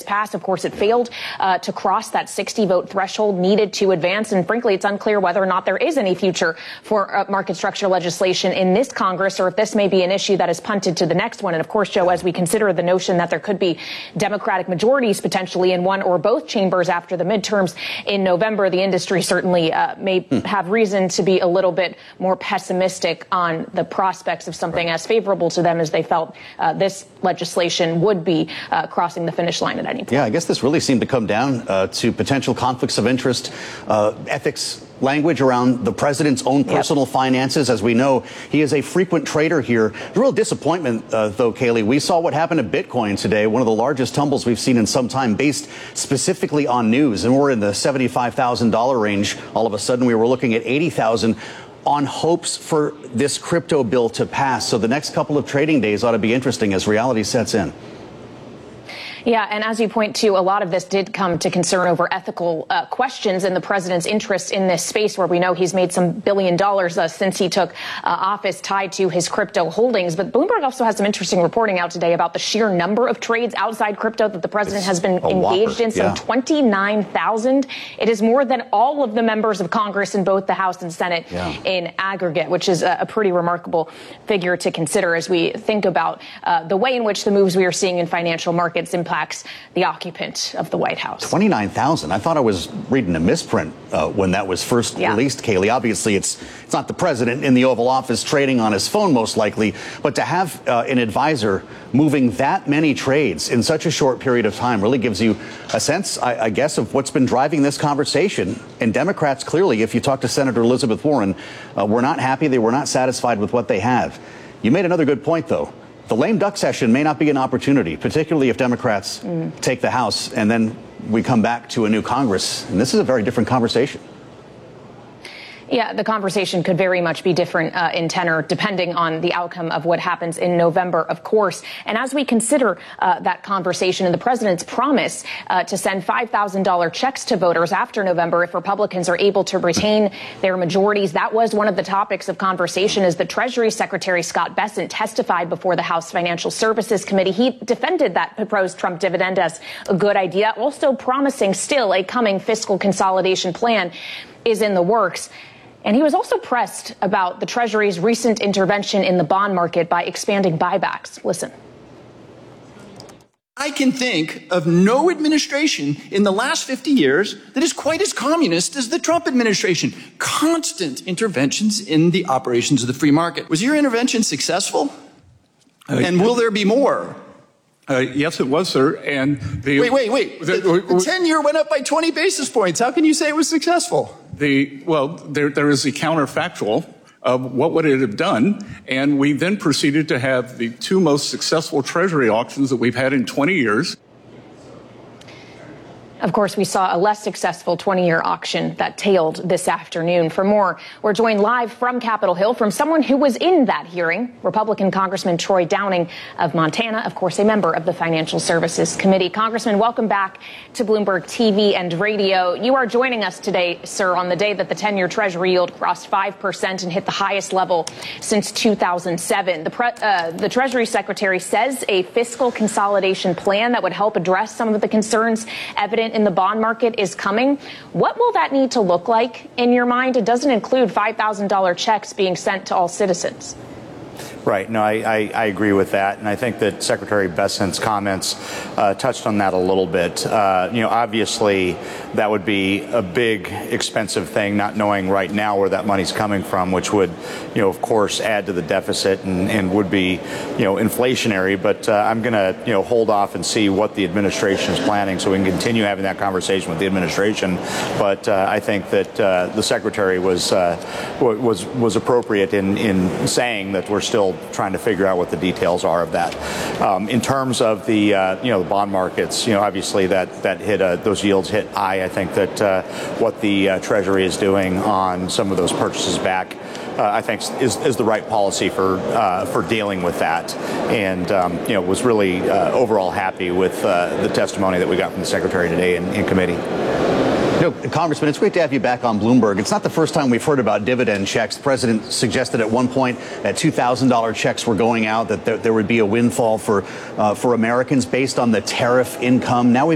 pass. Of course, it failed to cross that 60-vote threshold needed to advance. And frankly, it's unclear whether or not there is any future for market structure legislation in this Congress, or if this may be an issue that is punted to the next one. And of course, Joe, as we consider the notion that there could be Democratic majorities potentially in one or both chambers after the midterms in November, the industry certainly may have reason to be a little bit more pessimistic on the prospects of something as favorable to them as they felt this legislation would be crossing the finish line at any point. Yeah, I guess this really seemed to come down to potential conflicts of interest, ethics language around the president's own personal finances. As we know, he is a frequent trader here. The real disappointment, though, Kayleigh, we saw what happened to Bitcoin today, one of the largest tumbles we've seen in some time, based specifically on news. And we're in the $75,000 range. All of a sudden, we were looking at $80,000 on hopes for this crypto bill to pass. So the next couple of trading days ought to be interesting as reality sets in. Yeah, and as you point to, a lot of this did come to concern over ethical questions and the president's interest in this space, where we know he's made some $1 billion since he took office tied to his crypto holdings. But Bloomberg also has some interesting reporting out today about the sheer number of trades outside crypto that the president has been engaged in, some 29,000. It is more than all of the members of Congress in both the House and Senate in aggregate, which is a pretty remarkable figure to consider as we think about the way in which the moves we are seeing in financial markets impact the occupant of the White House. 29,000. I thought I was reading a misprint when that was first released, Kayleigh. Obviously, it's not the president in the Oval Office trading on his phone, most likely, but to have an advisor moving that many trades in such a short period of time really gives you a sense, I guess, of what's been driving this conversation. And Democrats, clearly, if you talk to Senator Elizabeth Warren, were not happy. They were not satisfied with what they have. You made another good point, though. The lame duck session may not be an opportunity, particularly if Democrats take the House and then we come back to a new Congress. And this is a very different conversation. Yeah, the conversation could very much be different in tenor, depending on the outcome of what happens in November, of course. And as we consider that conversation and the president's promise to send $5,000 checks to voters after November if Republicans are able to retain their majorities, that was one of the topics of conversation as the Treasury Secretary Scott Bessent testified before the House Financial Services Committee. He defended that proposed Trump dividend as a good idea, also promising still a coming fiscal consolidation plan is in the works. And he was also pressed about the Treasury's recent intervention in the bond market by expanding buybacks. Listen. I can think of no administration in the last 50 years that is quite as communist as the Trump administration. Constant interventions in the operations of the free market. Was your intervention successful? And will there be more? Yes, it was, sir. And wait. The 10-year went up by 20 basis points. How can you say it was successful? There is a counterfactual of what would it have done. And we then proceeded to have the two most successful Treasury auctions that we've had in 20 years. Of course, we saw a less successful 20-year auction that tailed this afternoon. For more, we're joined live from Capitol Hill from someone who was in that hearing, Republican Congressman Troy Downing of Montana, of course, a member of the Financial Services Committee. Congressman, welcome back to Bloomberg TV and radio. You are joining us today, sir, on the day that the 10-year Treasury yield crossed 5% and hit the highest level since 2007. The Treasury Secretary says a fiscal consolidation plan that would help address some of the concerns evident in the bond market is coming. What will that need to look like in your mind? It doesn't include $5,000 checks being sent to all citizens. Right. No, I agree with that. And I think that Secretary Bessent's comments touched on that a little bit. Obviously, that would be a big, expensive thing, not knowing right now where that money's coming from, which would, of course, add to the deficit and would be, inflationary. But I'm going to, hold off and see what the administration is planning so we can continue having that conversation with the administration. But I think that the Secretary was appropriate in saying that we're still trying to figure out what the details are of that. In terms of the the bond markets, obviously that hit those yields hit high. I think that what the Treasury is doing on some of those purchases back, I think is the right policy for dealing with that. And was really overall happy with the testimony that we got from the Secretary today in committee. Congressman, it's great to have you back on Bloomberg. It's not the first time we've heard about dividend checks. The president suggested at one point that $2,000 checks were going out, that there would be a windfall for Americans based on the tariff income. Now